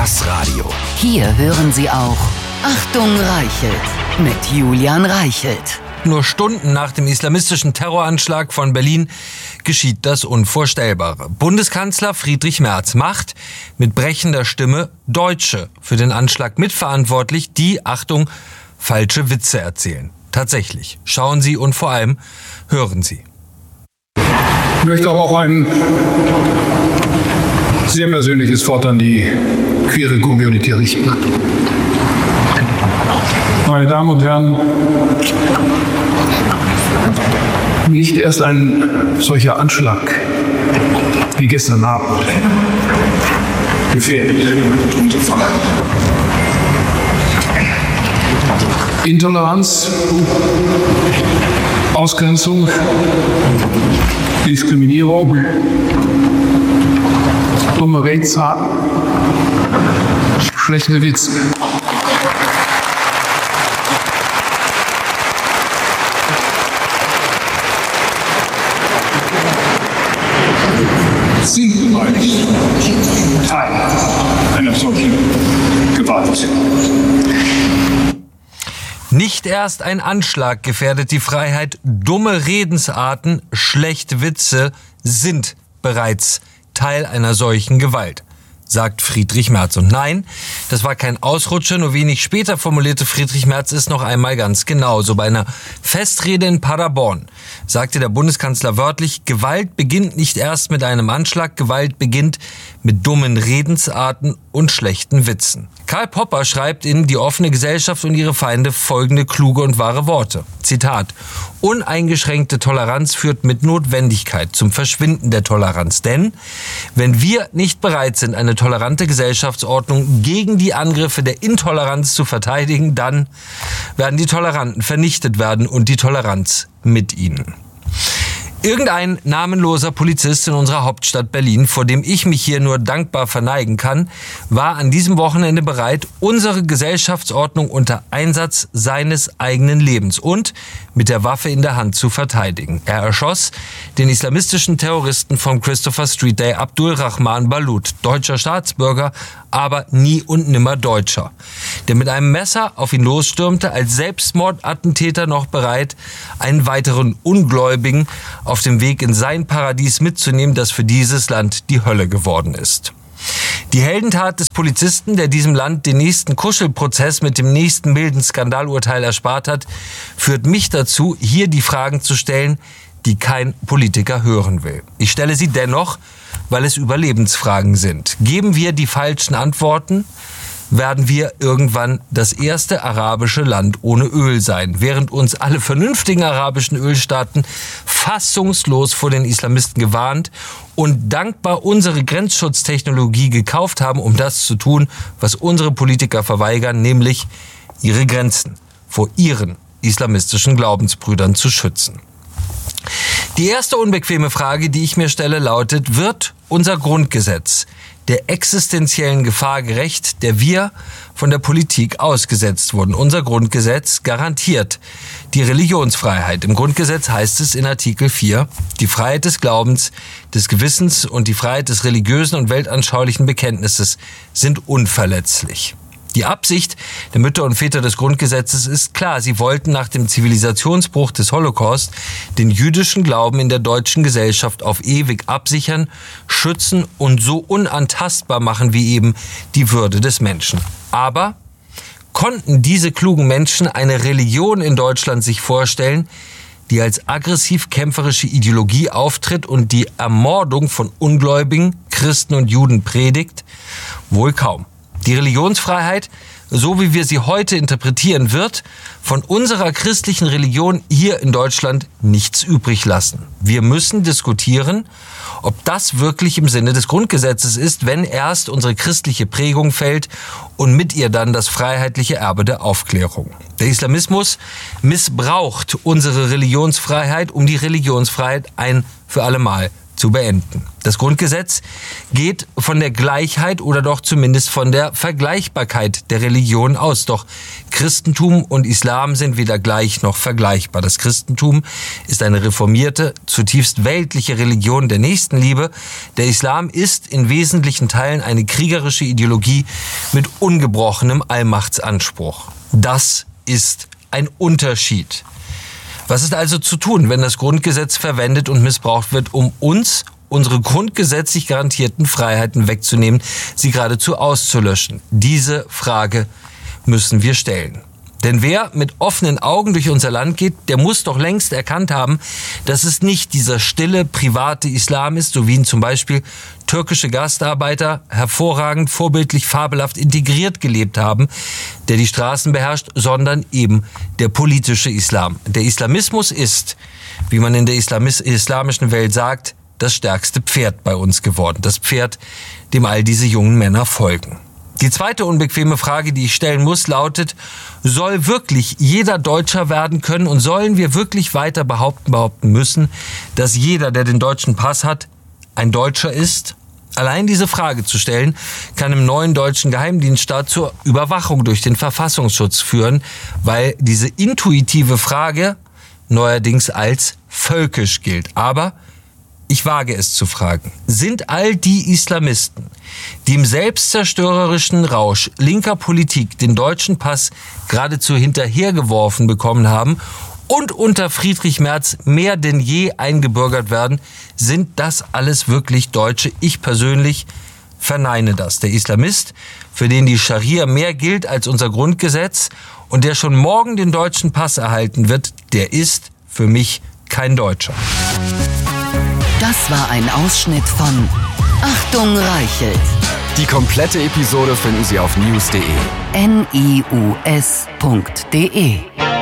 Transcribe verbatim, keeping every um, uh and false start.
Das Radio. Hier hören Sie auch Achtung Reichelt mit Julian Reichelt. Nur Stunden nach dem islamistischen Terroranschlag von Berlin geschieht das Unvorstellbare. Bundeskanzler Friedrich Merz macht mit brechender Stimme Deutsche für den Anschlag mitverantwortlich, die, Achtung, falsche Witze erzählen. Tatsächlich. Schauen Sie und vor allem hören Sie. Ich möchte aber auch ein sehr persönliches Wort an die queere Community richten. Meine Damen und Herren, nicht erst ein solcher Anschlag wie gestern Abend gefährdet. Intoleranz, Ausgrenzung, Diskriminierung, dumme Redensarten, schlechte Witze. Sind bereits Teil einer solchen Gewalt. Nicht erst ein Anschlag gefährdet die Freiheit. Dumme Redensarten, schlechte Witze sind bereits Teil einer solchen Gewalt, sagt Friedrich Merz. Und nein, das war kein Ausrutscher, nur wenig später formulierte Friedrich Merz es noch einmal ganz genau. So bei einer Festrede in Paderborn sagte der Bundeskanzler wörtlich, Gewalt beginnt nicht erst mit einem Anschlag, Gewalt beginnt mit dummen Redensarten und schlechten Witzen. Karl Popper schreibt in Die offene Gesellschaft und ihre Feinde folgende kluge und wahre Worte. Zitat: Uneingeschränkte Toleranz führt mit Notwendigkeit zum Verschwinden der Toleranz. Denn wenn wir nicht bereit sind, eine tolerante Gesellschaftsordnung gegen die Angriffe der Intoleranz zu verteidigen, dann werden die Toleranten vernichtet werden und die Toleranz mit ihnen. Irgendein namenloser Polizist in unserer Hauptstadt Berlin, vor dem ich mich hier nur dankbar verneigen kann, war an diesem Wochenende bereit, unsere Gesellschaftsordnung unter Einsatz seines eigenen Lebens und mit der Waffe in der Hand zu verteidigen. Er erschoss den islamistischen Terroristen vom Christopher Street Day Abdul Rahman Balut, deutscher Staatsbürger, aber nie und nimmer Deutscher, der mit einem Messer auf ihn losstürmte, als Selbstmordattentäter noch bereit, einen weiteren Ungläubigen auf dem Weg in sein Paradies mitzunehmen, das für dieses Land die Hölle geworden ist. Die Heldentat des Polizisten, der diesem Land den nächsten Kuschelprozess mit dem nächsten milden Skandalurteil erspart hat, führt mich dazu, hier die Fragen zu stellen, die kein Politiker hören will. Ich stelle sie dennoch, weil es Überlebensfragen sind. Geben wir die falschen Antworten, werden wir irgendwann das erste arabische Land ohne Öl sein, während uns alle vernünftigen arabischen Ölstaaten fassungslos vor den Islamisten gewarnt und dankbar unsere Grenzschutztechnologie gekauft haben, um das zu tun, was unsere Politiker verweigern, nämlich ihre Grenzen vor ihren islamistischen Glaubensbrüdern zu schützen. Die erste unbequeme Frage, die ich mir stelle, lautet: Wird unser Grundgesetz der existenziellen Gefahr gerecht, der wir von der Politik ausgesetzt wurden? Unser Grundgesetz garantiert die Religionsfreiheit. Im Grundgesetz heißt es in Artikel vier, die Freiheit des Glaubens, des Gewissens und die Freiheit des religiösen und weltanschaulichen Bekenntnisses sind unverletzlich. Die Absicht der Mütter und Väter des Grundgesetzes ist klar. Sie wollten nach dem Zivilisationsbruch des Holocaust den jüdischen Glauben in der deutschen Gesellschaft auf ewig absichern, schützen und so unantastbar machen wie eben die Würde des Menschen. Aber konnten diese klugen Menschen eine Religion in Deutschland sich vorstellen, die als aggressiv-kämpferische Ideologie auftritt und die Ermordung von Ungläubigen, Christen und Juden predigt? Wohl kaum. Die Religionsfreiheit, so wie wir sie heute interpretieren, wird von unserer christlichen Religion hier in Deutschland nichts übrig lassen. Wir müssen diskutieren, ob das wirklich im Sinne des Grundgesetzes ist, wenn erst unsere christliche Prägung fällt und mit ihr dann das freiheitliche Erbe der Aufklärung. Der Islamismus missbraucht unsere Religionsfreiheit, um die Religionsfreiheit ein für allemal zu beenden. Das Grundgesetz geht von der Gleichheit oder doch zumindest von der Vergleichbarkeit der Religionen aus. Doch Christentum und Islam sind weder gleich noch vergleichbar. Das Christentum ist eine reformierte, zutiefst weltliche Religion der Nächstenliebe. Der Islam ist in wesentlichen Teilen eine kriegerische Ideologie mit ungebrochenem Allmachtsanspruch. Das ist ein Unterschied. Was ist also zu tun, wenn das Grundgesetz verwendet und missbraucht wird, um uns unsere grundgesetzlich garantierten Freiheiten wegzunehmen, sie geradezu auszulöschen? Diese Frage müssen wir stellen. Denn wer mit offenen Augen durch unser Land geht, der muss doch längst erkannt haben, dass es nicht dieser stille, private Islam ist, so wie ihn zum Beispiel türkische Gastarbeiter hervorragend, vorbildlich, fabelhaft integriert gelebt haben, der die Straßen beherrscht, sondern eben der politische Islam. Der Islamismus ist, wie man in der Islamis- islamischen Welt sagt, das stärkste Pferd bei uns geworden. Das Pferd, dem all diese jungen Männer folgen. Die zweite unbequeme Frage, die ich stellen muss, lautet: Soll wirklich jeder Deutscher werden können und sollen wir wirklich weiter behaupten, behaupten müssen, dass jeder, der den deutschen Pass hat, ein Deutscher ist? Allein diese Frage zu stellen, kann im neuen deutschen Geheimdienststaat zur Überwachung durch den Verfassungsschutz führen, weil diese intuitive Frage neuerdings als völkisch gilt. Aber ich wage es zu fragen: Sind all die Islamisten, die im selbstzerstörerischen Rausch linker Politik den deutschen Pass geradezu hinterhergeworfen bekommen haben und unter Friedrich Merz mehr denn je eingebürgert werden, sind das alles wirklich Deutsche? Ich persönlich verneine das. Der Islamist, für den die Scharia mehr gilt als unser Grundgesetz und der schon morgen den deutschen Pass erhalten wird, der ist für mich kein Deutscher. Das war ein Ausschnitt von Achtung Reichelt. Die komplette Episode finden Sie auf news punkt de. N I U S punkt de